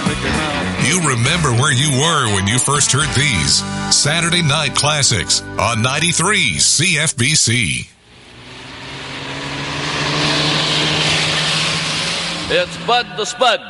You remember where you were when you first heard these. Saturday Night Classics on 93 CFBC. It's Bud the Spud.